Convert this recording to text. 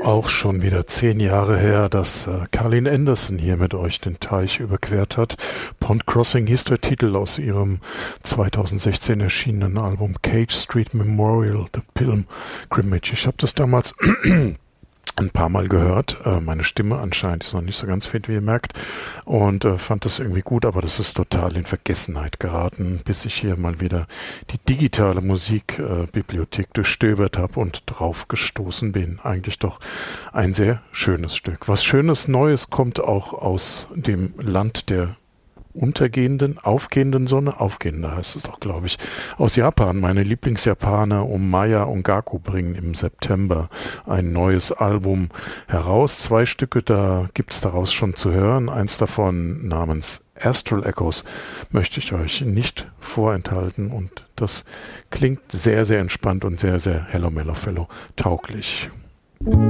Auch schon wieder 10 Jahre her, dass Carleen Anderson hier mit euch den Teich überquert hat. Pond Crossing hieß der Titel aus ihrem 2016 erschienenen Album Cage Street Memorial, The Pilgrimage. Ich habe das damals ein paar Mal gehört. Meine Stimme anscheinend ist noch nicht so ganz fit, wie ihr merkt. Und fand das irgendwie gut, aber das ist total in Vergessenheit geraten, bis ich hier mal wieder die digitale Musikbibliothek durchstöbert habe und drauf gestoßen bin. Eigentlich doch ein sehr schönes Stück. Was Schönes Neues kommt auch aus dem Land der aufgehenden Sonne, aufgehende heißt es doch, glaube ich, aus Japan. Meine Lieblingsjapaner Maya und Gaku bringen im September ein neues Album heraus. 2 Stücke, da gibt's daraus schon zu hören. Eins davon namens Astral Echoes möchte ich euch nicht vorenthalten und das klingt sehr, sehr entspannt und sehr, sehr Hello Mellow Fellow tauglich.